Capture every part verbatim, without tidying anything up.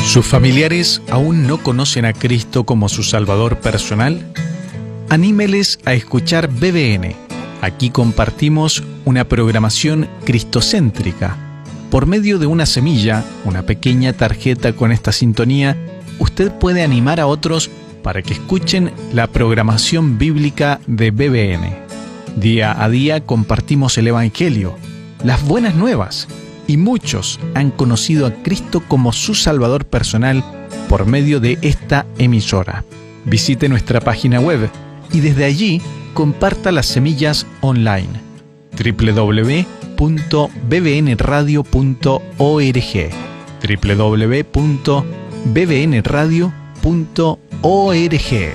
¿Sus familiares aún no conocen a Cristo como su Salvador personal? Anímeles a escuchar B B N. Aquí compartimos una programación cristocéntrica. Por medio de una semilla, una pequeña tarjeta con esta sintonía, usted puede animar a otros para que escuchen la programación bíblica de B B N. Día a día compartimos el Evangelio, las buenas nuevas, y muchos han conocido a Cristo como su Salvador personal por medio de esta emisora. Visite nuestra página web y desde allí comparta las semillas online. doble u doble u doble u punto b b n radio punto org doble u doble u doble u punto b b n radio punto org.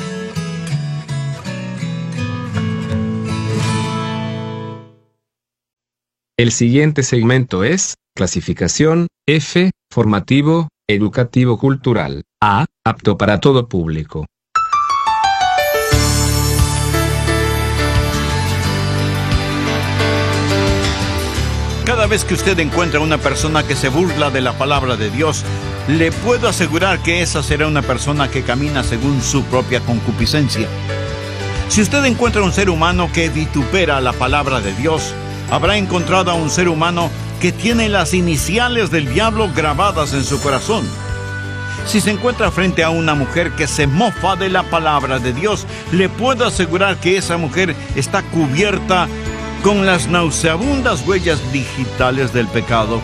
El siguiente segmento es clasificación F, formativo, educativo cultural. A, apto para todo público. Cada vez que usted encuentra una persona que se burla de la palabra de Dios, le puedo asegurar que esa será una persona que camina según su propia concupiscencia. Si usted encuentra un ser humano que vitupera la palabra de Dios, habrá encontrado a un ser humano que tiene las iniciales del diablo grabadas en su corazón. Si se encuentra frente a una mujer que se mofa de la palabra de Dios, le puedo asegurar que esa mujer está cubierta con las nauseabundas huellas digitales del pecado.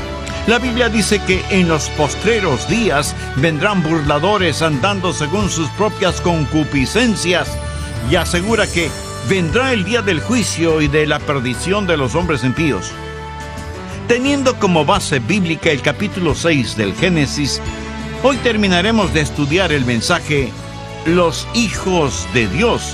La Biblia dice que en los postreros días vendrán burladores andando según sus propias concupiscencias, y asegura que vendrá el día del juicio y de la perdición de los hombres impíos. Teniendo como base bíblica el capítulo seis del Génesis, hoy terminaremos de estudiar el mensaje «Los hijos de Dios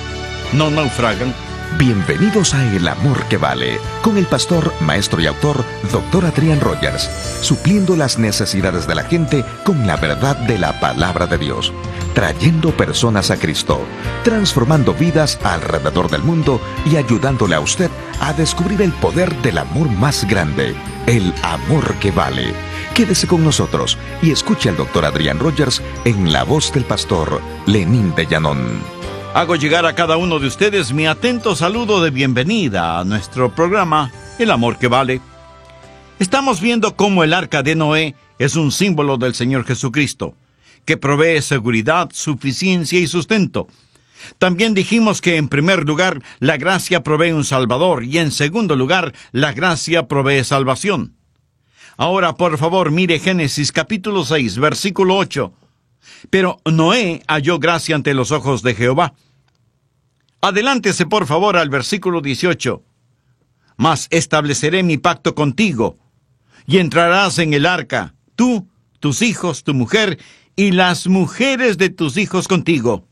no naufragan». Bienvenidos a El Amor que Vale, con el pastor, maestro y autor, doctor Adrián Rogers, supliendo las necesidades de la gente con la verdad de la palabra de Dios, trayendo personas a Cristo, transformando vidas alrededor del mundo y ayudándole a usted a descubrir el poder del amor más grande, el amor que vale. Quédese con nosotros y escuche al doctor Adrián Rogers en la voz del pastor Lenín de Llanón. Hago llegar a cada uno de ustedes mi atento saludo de bienvenida a nuestro programa El Amor que Vale. Estamos viendo cómo el arca de Noé es un símbolo del Señor Jesucristo, que provee seguridad, suficiencia y sustento. También dijimos que en primer lugar la gracia provee un Salvador y en segundo lugar la gracia provee salvación. Ahora por favor mire Génesis capítulo seis versículo ocho. Pero Noé halló gracia ante los ojos de Jehová. Adelántese por favor al versículo dieciocho. Mas estableceré mi pacto contigo, y entrarás en el arca, tú, tus hijos, tu mujer, y las mujeres de tus hijos contigo.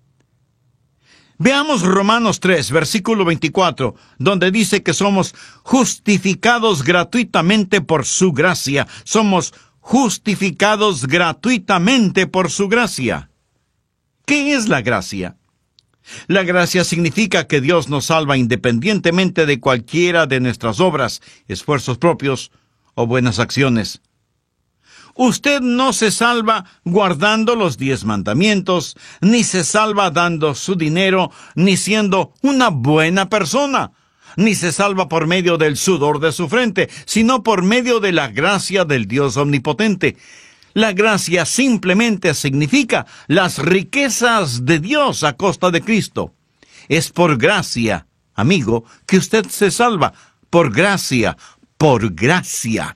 Veamos Romanos tres, versículo veinticuatro, donde dice que somos justificados gratuitamente por su gracia. Somos justificados gratuitamente por su gracia. ¿Qué es la gracia? La gracia significa que Dios nos salva independientemente de cualquiera de nuestras obras, esfuerzos propios o buenas acciones. Usted no se salva guardando los diez mandamientos, ni se salva dando su dinero, ni siendo una buena persona, ni se salva por medio del sudor de su frente, sino por medio de la gracia del Dios omnipotente. La gracia simplemente significa las riquezas de Dios a costa de Cristo. Es por gracia, amigo, que usted se salva. Por gracia, por gracia.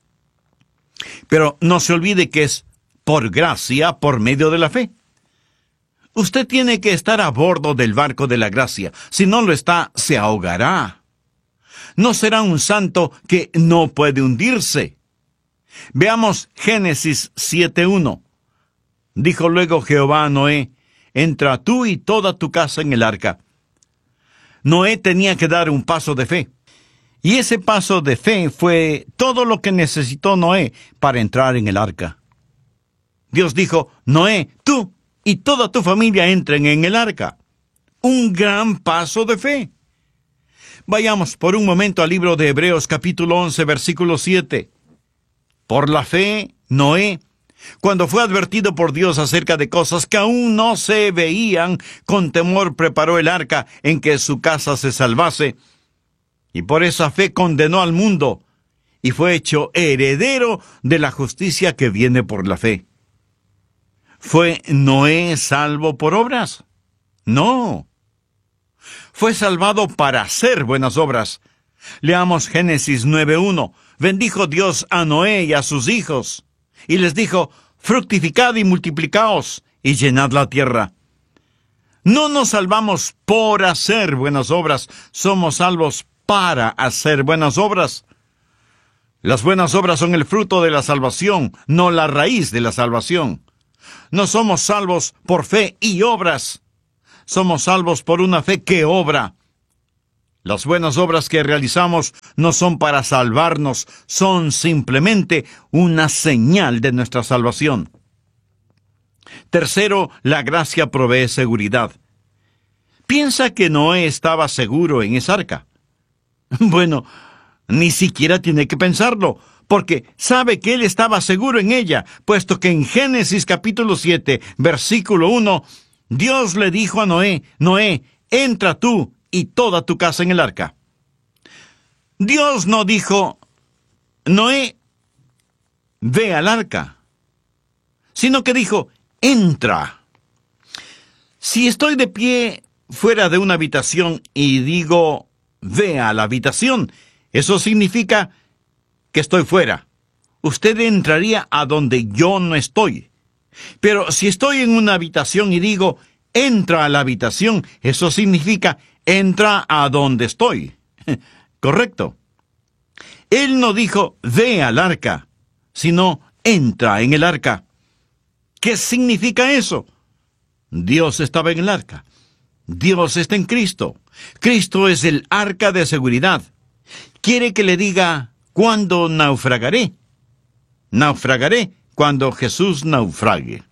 Pero no se olvide que es por gracia, por medio de la fe. Usted tiene que estar a bordo del barco de la gracia. Si no lo está, se ahogará. No será un santo que no puede hundirse. Veamos Génesis siete uno. Dijo luego Jehová a Noé: entra tú y toda tu casa en el arca. Noé tenía que dar un paso de fe. Y ese paso de fe fue todo lo que necesitó Noé para entrar en el arca. Dios dijo: Noé, tú y toda tu familia entren en el arca. Un gran paso de fe. Vayamos por un momento al libro de Hebreos capítulo once, versículo siete. Por la fe, Noé, Cuando fue advertido por Dios acerca de cosas que aún no se veían, con temor preparó el arca en que su casa se salvase, y por esa fe condenó al mundo, y fue hecho heredero de la justicia que viene por la fe. ¿Fue Noé salvo por obras? No. Fue salvado para hacer buenas obras. Leamos Génesis nueve uno. Bendijo Dios a Noé y a sus hijos, y les dijo: fructificad y multiplicaos, y llenad la tierra. No nos salvamos por hacer buenas obras, somos salvos para hacer buenas obras. Las buenas obras son el fruto de la salvación, no la raíz de la salvación. No somos salvos por fe y obras. Somos salvos por una fe que obra. Las buenas obras que realizamos no son para salvarnos, son simplemente una señal de nuestra salvación. Tercero, la gracia provee seguridad. ¿Piensa que Noé estaba seguro en esa arca? Bueno, ni siquiera tiene que pensarlo, porque sabe que él estaba seguro en ella, puesto que en Génesis capítulo siete, versículo uno, Dios le dijo a Noé: Noé, entra tú y toda tu casa en el arca. Dios no dijo: Noé, ve al arca, sino que dijo: entra. Si estoy de pie fuera de una habitación y digo: ve a la habitación, eso significa que estoy fuera. Usted entraría a donde yo no estoy. Pero si estoy en una habitación y digo: entra a la habitación, eso significa: entra a donde estoy. Correcto. Él no dijo: ve al arca, sino entra en el arca. ¿Qué significa eso? Dios estaba en el arca. Dios está en Cristo. Cristo es el arca de seguridad. ¿Quiere que le diga cuándo naufragaré? Naufragaré cuando Jesús naufrague.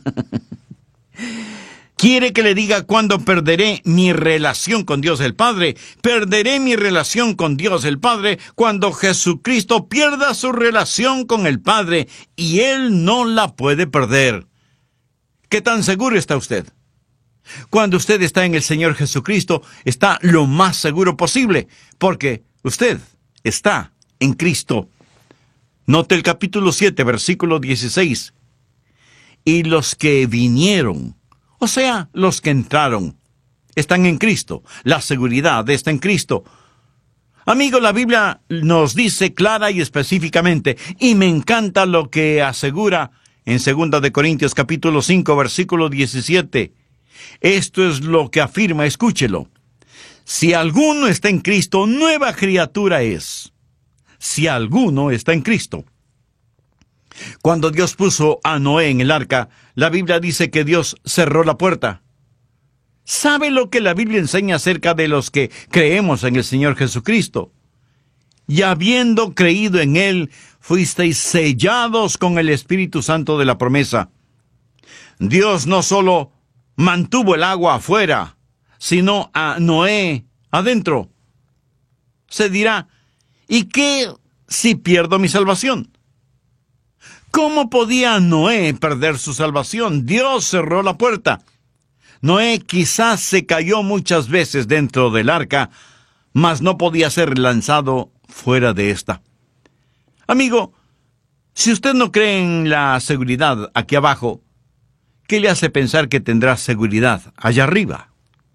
¿Quiere que le diga cuándo perderé mi relación con Dios el Padre? Perderé mi relación con Dios el Padre cuando Jesucristo pierda su relación con el Padre, y Él no la puede perder. ¿Qué tan seguro está usted? Cuando usted está en el Señor Jesucristo, está lo más seguro posible, porque usted está en Cristo. Note el capítulo siete, versículo dieciséis. Y los que vinieron, o sea, los que entraron, están en Cristo. La seguridad está en Cristo. Amigo, la Biblia nos dice clara y específicamente, y me encanta lo que asegura en segunda de Corintios capítulo cinco, versículo diecisiete. Esto es lo que afirma, escúchelo. Si alguno está en Cristo, nueva criatura es. Si alguno está en Cristo. Cuando Dios puso a Noé en el arca, la Biblia dice que Dios cerró la puerta. ¿Sabe lo que la Biblia enseña acerca de los que creemos en el Señor Jesucristo? Y habiendo creído en Él, fuisteis sellados con el Espíritu Santo de la promesa. Dios no solo mantuvo el agua afuera, sino a Noé adentro. Se dirá: ¿y qué si pierdo mi salvación? ¿Cómo podía Noé perder su salvación? Dios cerró la puerta. Noé quizás se cayó muchas veces dentro del arca, mas no podía ser lanzado fuera de esta. Amigo, si usted no cree en la seguridad aquí abajo, ¿qué le hace pensar que tendrá seguridad allá arriba?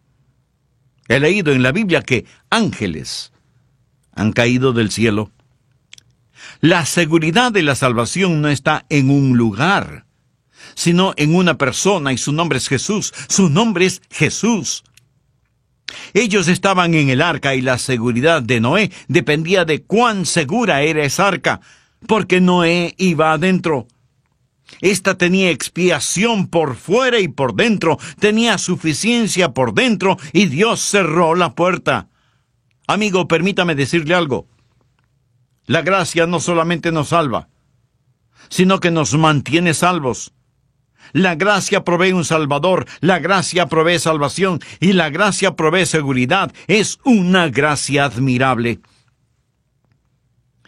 He leído en la Biblia que ángeles han caído del cielo. La seguridad de la salvación no está en un lugar, sino en una persona, y su nombre es Jesús. Su nombre es Jesús. Ellos estaban en el arca y la seguridad de Noé dependía de cuán segura era esa arca, porque Noé iba adentro. Esta tenía expiación por fuera y por dentro, tenía suficiencia por dentro, y Dios cerró la puerta. Amigo, permítame decirle algo. La gracia no solamente nos salva, sino que nos mantiene salvos. La gracia provee un salvador, la gracia provee salvación, y la gracia provee seguridad. Es una gracia admirable.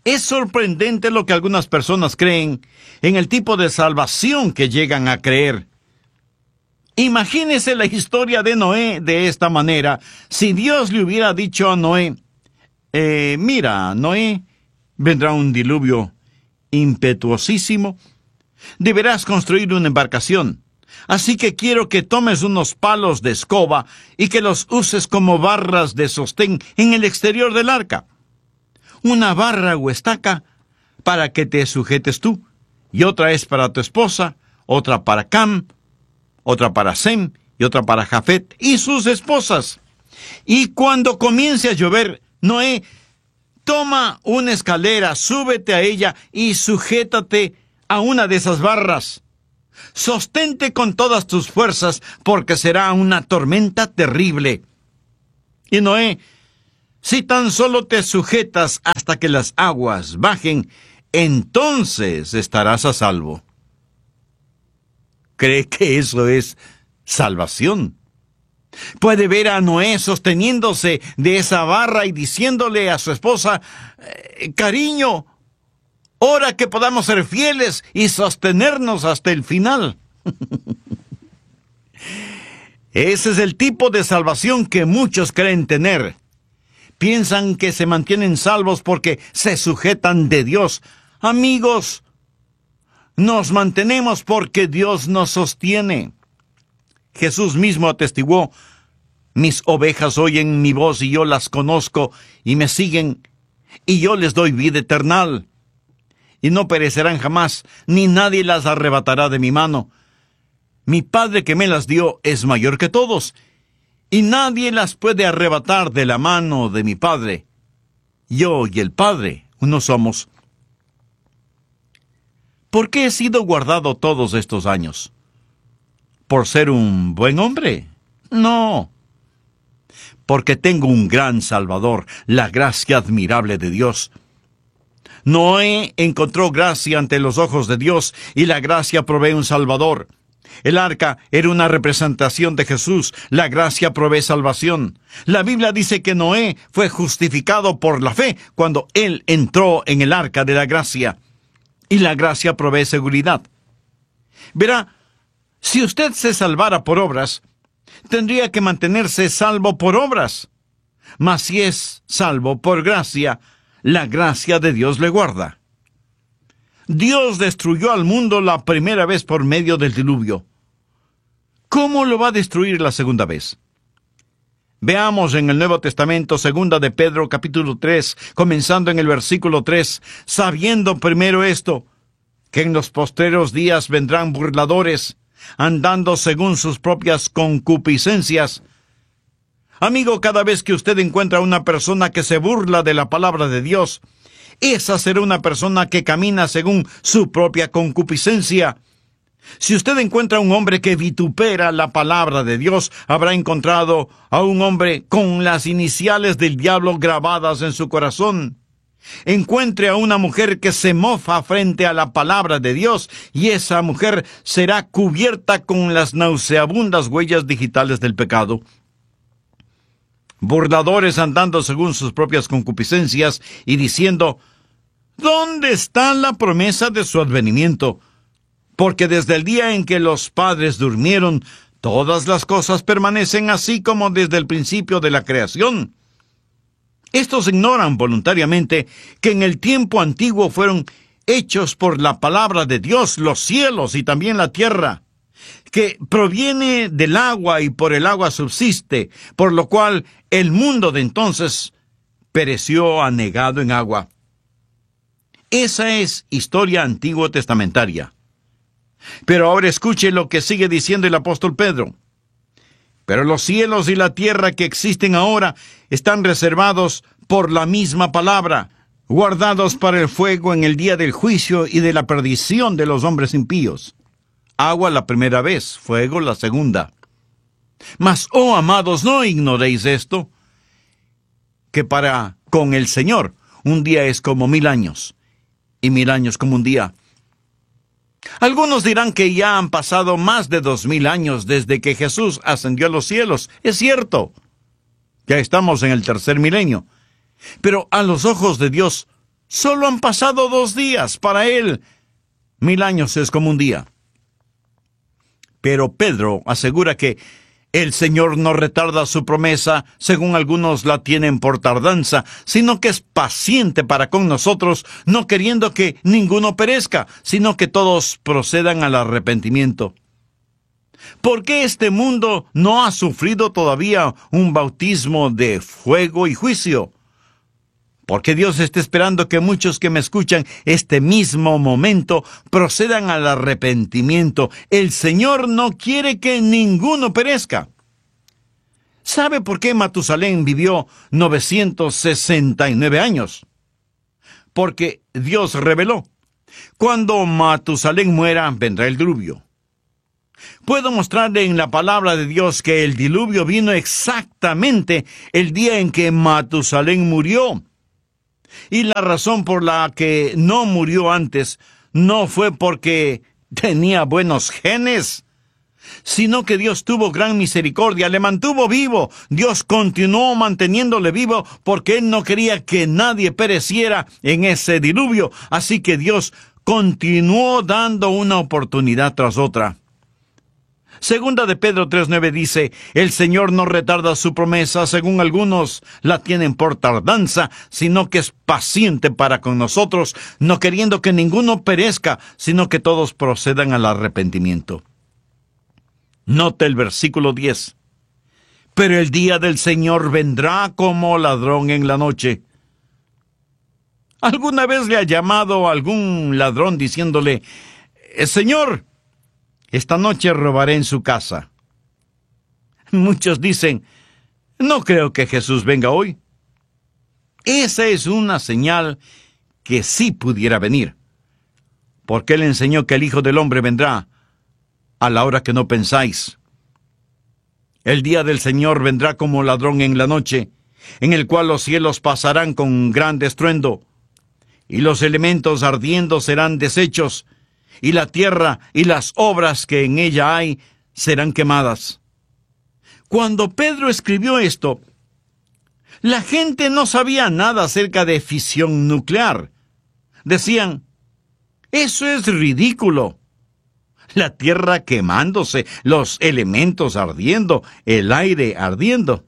Es sorprendente lo que algunas personas creen en el tipo de salvación que llegan a creer. Imagínese la historia de Noé de esta manera. Si Dios le hubiera dicho a Noé, eh, mira, Noé, vendrá un diluvio impetuosísimo, deberás construir una embarcación. Así que quiero que tomes unos palos de escoba y que los uses como barras de sostén en el exterior del arca. Una barra o estaca para que te sujetes tú, y otra es para tu esposa, otra para Cam, otra para Sem, y otra para Jafet y sus esposas. Y cuando comience a llover, Noé, toma una escalera, súbete a ella y sujétate a una de esas barras. Sostente con todas tus fuerzas, porque será una tormenta terrible. Y Noé, si tan solo te sujetas hasta que las aguas bajen, entonces estarás a salvo. ¿Cree que eso es salvación? Puede ver a Noé sosteniéndose de esa barra y diciéndole a su esposa, eh, cariño, ora que podamos ser fieles y sostenernos hasta el final. Ese es el tipo de salvación que muchos creen tener. Piensan que se mantienen salvos porque se sujetan de Dios. Amigos, nos mantenemos porque Dios nos sostiene. Jesús mismo atestiguó, mis ovejas oyen mi voz y yo las conozco y me siguen, y yo les doy vida eterna. Y no perecerán jamás, ni nadie las arrebatará de mi mano. Mi Padre que me las dio es mayor que todos, y nadie las puede arrebatar de la mano de mi Padre. Yo y el Padre, uno somos. ¿Por qué he sido guardado todos estos años? ¿Por ser un buen hombre? No. Porque tengo un gran Salvador, la gracia admirable de Dios. Noé encontró gracia ante los ojos de Dios, y la gracia provee un Salvador. El arca era una representación de Jesús. La gracia provee salvación. La Biblia dice que Noé fue justificado por la fe cuando él entró en el arca de la gracia. Y la gracia provee seguridad. Verá, si usted se salvara por obras, tendría que mantenerse salvo por obras. Mas si es salvo por gracia, la gracia de Dios le guarda. Dios destruyó al mundo la primera vez por medio del diluvio. ¿Cómo lo va a destruir la segunda vez? Veamos en el Nuevo Testamento, segunda de Pedro, capítulo tres, comenzando en el versículo tres, sabiendo primero esto, que en los postreros días vendrán burladores, andando según sus propias concupiscencias. Amigo, cada vez que usted encuentra una persona que se burla de la palabra de Dios, esa será una persona que camina según su propia concupiscencia. Si usted encuentra a un hombre que vitupera la palabra de Dios, habrá encontrado a un hombre con las iniciales del diablo grabadas en su corazón. Encuentre a una mujer que se mofa frente a la palabra de Dios, y esa mujer será cubierta con las nauseabundas huellas digitales del pecado. Burladores andando según sus propias concupiscencias y diciendo, ¿dónde está la promesa de su advenimiento? Porque desde el día en que los padres durmieron, todas las cosas permanecen así como desde el principio de la creación. Estos ignoran voluntariamente que en el tiempo antiguo fueron hechos por la palabra de Dios los cielos y también la tierra, que proviene del agua y por el agua subsiste, por lo cual el mundo de entonces pereció anegado en agua. Esa es historia antiguo testamentaria. Pero ahora escuche lo que sigue diciendo el apóstol Pedro. Pero los cielos y la tierra que existen ahora están reservados por la misma palabra, guardados para el fuego en el día del juicio y de la perdición de los hombres impíos. Agua la primera vez, fuego la segunda. Mas, oh amados, no ignoréis esto, que para con el Señor un día es como mil años, y mil años como un día. Algunos dirán que ya han pasado más de dos mil años desde que Jesús ascendió a los cielos. Es cierto, ya estamos en el tercer milenio. Pero a los ojos de Dios Solo han pasado dos días. Para él, mil años es como un día. Pero Pedro asegura que el Señor no retarda su promesa, según algunos la tienen por tardanza, sino que es paciente para con nosotros, no queriendo que ninguno perezca, sino que todos procedan al arrepentimiento. ¿Por qué este mundo no ha sufrido todavía un bautismo de fuego y juicio? Porque Dios está esperando que muchos que me escuchan este mismo momento procedan al arrepentimiento. El Señor no quiere que ninguno perezca. ¿Sabe por qué Matusalén vivió novecientos sesenta y nueve años? Porque Dios reveló: cuando Matusalén muera, vendrá el diluvio. Puedo mostrarle en la palabra de Dios que el diluvio vino exactamente el día en que Matusalén murió. Y la razón por la que no murió antes no fue porque tenía buenos genes, sino que Dios tuvo gran misericordia, le mantuvo vivo. Dios continuó manteniéndole vivo porque Él no quería que nadie pereciera en ese diluvio. Así que Dios continuó dando una oportunidad tras otra. Segunda de Pedro tres nueve dice: el Señor no retarda su promesa, según algunos la tienen por tardanza, sino que es paciente para con nosotros, no queriendo que ninguno perezca, sino que todos procedan al arrepentimiento. Note el versículo diez. Pero el día del Señor vendrá como ladrón en la noche. ¿Alguna vez le ha llamado a algún ladrón diciéndole: Señor, esta noche robaré en su casa? Muchos dicen: no creo que Jesús venga hoy. Esa es una señal que sí pudiera venir, porque Él enseñó que el Hijo del Hombre vendrá a la hora que no pensáis. El día del Señor vendrá como ladrón en la noche, en el cual los cielos pasarán con gran estruendo, y los elementos ardiendo serán deshechos, y la tierra y las obras que en ella hay serán quemadas. Cuando Pedro escribió esto, la gente no sabía nada acerca de fisión nuclear. Decían: eso es ridículo. La tierra quemándose, los elementos ardiendo, el aire ardiendo.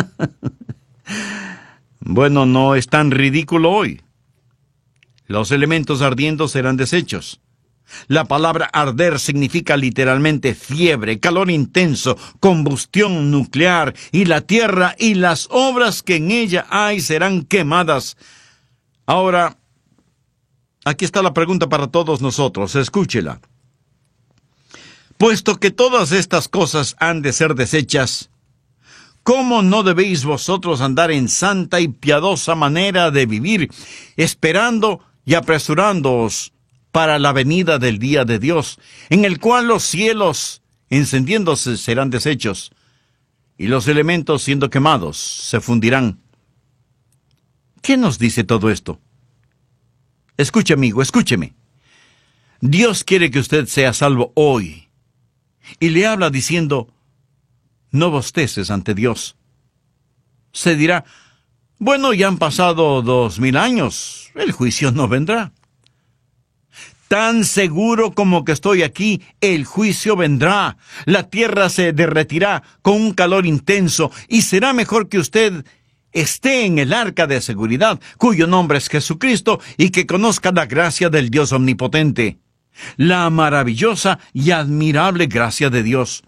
Bueno, no es tan ridículo hoy. Los elementos ardiendo serán deshechos. La palabra arder significa literalmente fiebre, calor intenso, combustión nuclear, y la tierra y las obras que en ella hay serán quemadas. Ahora, aquí está la pregunta para todos nosotros, escúchela. Puesto que todas estas cosas han de ser deshechas, ¿cómo no debéis vosotros andar en santa y piadosa manera de vivir, esperando y apresurándoos para la venida del día de Dios, en el cual los cielos, encendiéndose, serán deshechos, y los elementos, siendo quemados, se fundirán? ¿Qué nos dice todo esto? Escuche, amigo, escúcheme. Dios quiere que usted sea salvo hoy, y le habla diciendo: no bosteces ante Dios. Se dirá: bueno, ya han pasado dos mil años, el juicio no vendrá. Tan seguro como que estoy aquí, el juicio vendrá. La tierra se derretirá con un calor intenso, y será mejor que usted esté en el arca de seguridad, cuyo nombre es Jesucristo, y que conozca la gracia del Dios omnipotente, la maravillosa y admirable gracia de Dios.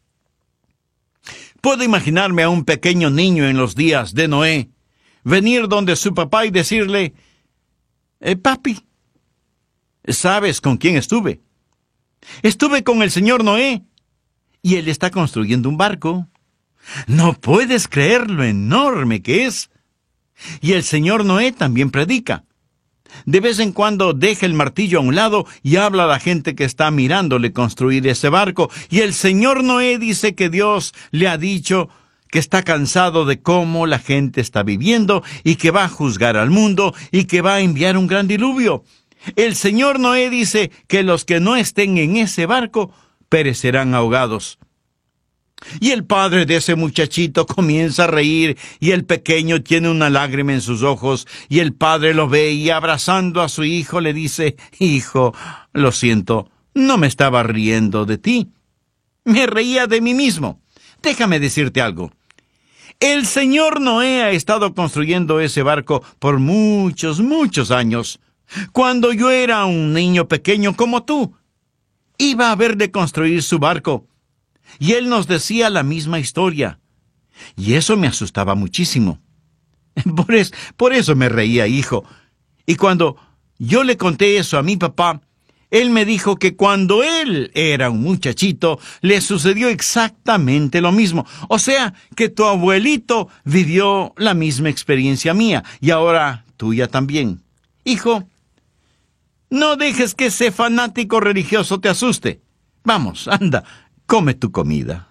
Puedo imaginarme a un pequeño niño en los días de Noé venir donde su papá y decirle: eh, papi, ¿sabes con quién estuve? Estuve con el señor Noé, y él está construyendo un barco. No puedes creer lo enorme que es. Y el señor Noé también predica. De vez en cuando deja el martillo a un lado y habla a la gente que está mirándole construir ese barco. Y el señor Noé dice que Dios le ha dicho que está cansado de cómo la gente está viviendo, y que va a juzgar al mundo, y que va a enviar un gran diluvio. El señor Noé dice que los que no estén en ese barco perecerán ahogados. Y el padre de ese muchachito comienza a reír, y el pequeño tiene una lágrima en sus ojos, y el padre lo ve y abrazando a su hijo le dice: hijo, lo siento, no me estaba riendo de ti. Me reía de mí mismo. Déjame decirte algo. El señor Noé ha estado construyendo ese barco por muchos, muchos años. Cuando yo era un niño pequeño como tú, iba a ver de construir su barco. Y él nos decía la misma historia. Y eso me asustaba muchísimo. Por, es, por eso me reía, hijo. Y cuando yo le conté eso a mi papá, él me dijo que cuando él era un muchachito, le sucedió exactamente lo mismo. O sea, que tu abuelito vivió la misma experiencia mía, y ahora tuya también. Hijo, no dejes que ese fanático religioso te asuste. Vamos, anda, come tu comida.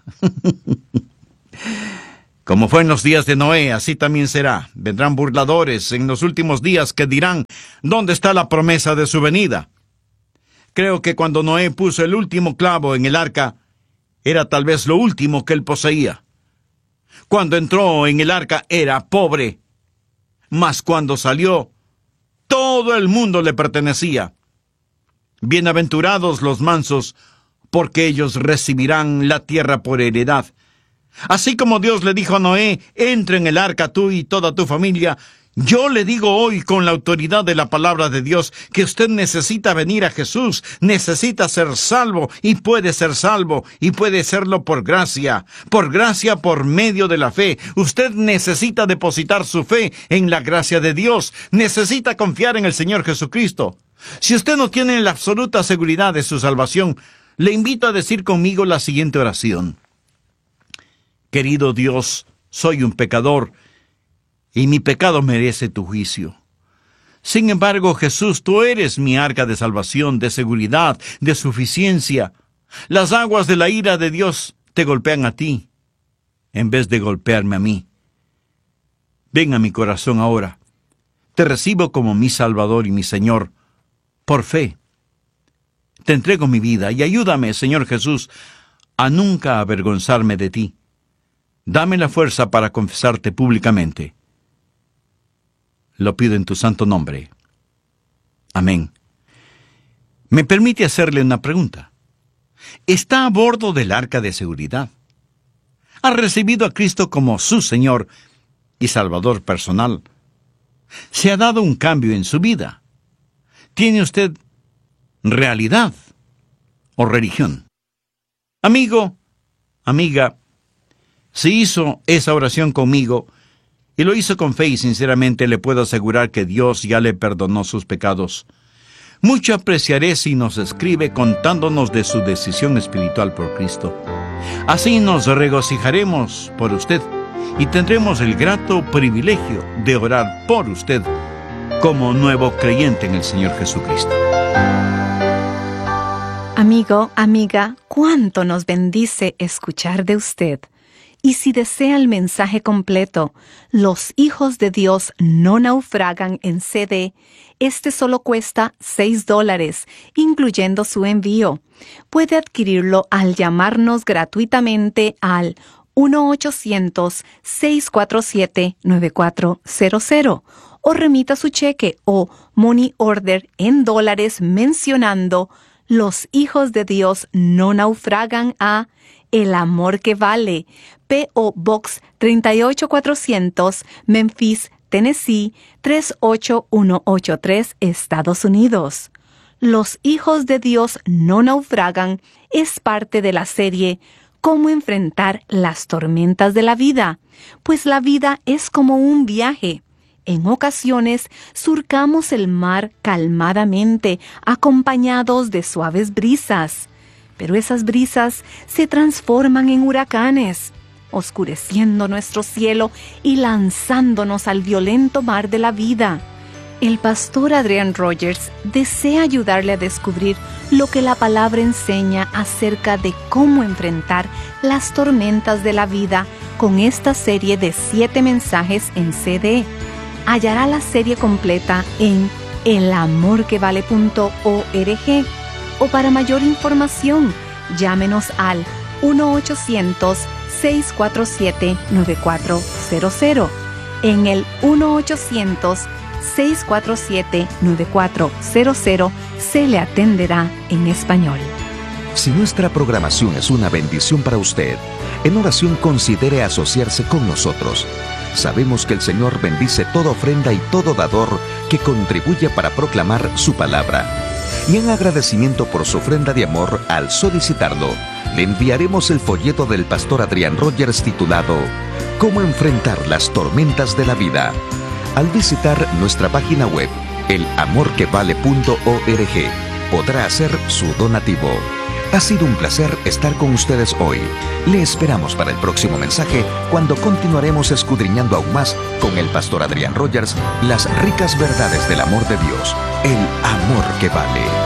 Como fue en los días de Noé, así también será. Vendrán burladores en los últimos días que dirán: ¿dónde está la promesa de su venida? Creo que cuando Noé puso el último clavo en el arca, era tal vez lo último que él poseía. Cuando entró en el arca era pobre, mas cuando salió, todo el mundo le pertenecía. Bienaventurados los mansos, porque ellos recibirán la tierra por heredad. Así como Dios le dijo a Noé: entra en el arca tú y toda tu familia, yo le digo hoy con la autoridad de la palabra de Dios que usted necesita venir a Jesús, necesita ser salvo, y puede ser salvo, y puede serlo por gracia, por gracia por medio de la fe. Usted necesita depositar su fe en la gracia de Dios, necesita confiar en el Señor Jesucristo. Si usted no tiene la absoluta seguridad de su salvación, le invito a decir conmigo la siguiente oración: querido Dios, soy un pecador, y mi pecado merece tu juicio. Sin embargo, Jesús, tú eres mi arca de salvación, de seguridad, de suficiencia. Las aguas de la ira de Dios te golpean a ti, en vez de golpearme a mí. Ven a mi corazón ahora. Te recibo como mi Salvador y mi Señor, por fe. Te entrego mi vida y ayúdame, Señor Jesús, a nunca avergonzarme de ti. Dame la fuerza para confesarte públicamente. Lo pido en tu santo nombre. Amén. ¿Me permite hacerle una pregunta? ¿Está a bordo del arca de seguridad? ¿Ha recibido a Cristo como su Señor y Salvador personal? ¿Se ha dado un cambio en su vida? ¿Tiene usted realidad o religión? Amigo, amiga, si hizo esa oración conmigo y lo hizo con fe y sinceramente, le puedo asegurar que Dios ya le perdonó sus pecados. Mucho apreciaré si nos escribe contándonos de su decisión espiritual por Cristo. Así nos regocijaremos por usted y tendremos el grato privilegio de orar por usted como nuevo creyente en el Señor Jesucristo. Amigo, amiga, cuánto nos bendice escuchar de usted. Y si desea el mensaje completo, Los hijos de Dios no naufragan en C D, este solo cuesta seis dólares, incluyendo su envío. Puede adquirirlo al llamarnos gratuitamente al uno ochocientos, seis cuatro siete, nueve cuatro cero cero o remita su cheque o money order en dólares mencionando Los hijos de Dios no naufragan a El Amor que Vale, P O Box treinta y ocho cuatrocientos, Memphis, Tennessee tres ocho uno ocho tres, Estados Unidos. Los hijos de Dios no naufragan es parte de la serie Cómo enfrentar las tormentas de la vida, pues la vida es como un viaje. En ocasiones surcamos el mar calmadamente, acompañados de suaves brisas. Pero esas brisas se transforman en huracanes, oscureciendo nuestro cielo y lanzándonos al violento mar de la vida. El pastor Adrian Rogers desea ayudarle a descubrir lo que la palabra enseña acerca de cómo enfrentar las tormentas de la vida con esta serie de siete mensajes en C D. Hallará la serie completa en el amor que vale punto org. O para mayor información, llámenos al uno ochocientos, seis cuatro siete, nueve cuatro cero cero. En el uno ochocientos, seis cuatro siete, nueve cuatro cero cero se le atenderá en español. Si nuestra programación es una bendición para usted, en oración considere asociarse con nosotros. Sabemos que el Señor bendice toda ofrenda y todo dador que contribuye para proclamar su palabra. Y en agradecimiento por su ofrenda de amor, al solicitarlo, le enviaremos el folleto del pastor Adrián Rogers titulado ¿Cómo enfrentar las tormentas de la vida? Al visitar nuestra página web, el amor que vale punto org, podrá hacer su donativo. Ha sido un placer estar con ustedes hoy. Le esperamos para el próximo mensaje, cuando continuaremos escudriñando aún más con el pastor Adrián Rogers las ricas verdades del amor de Dios, el amor que vale.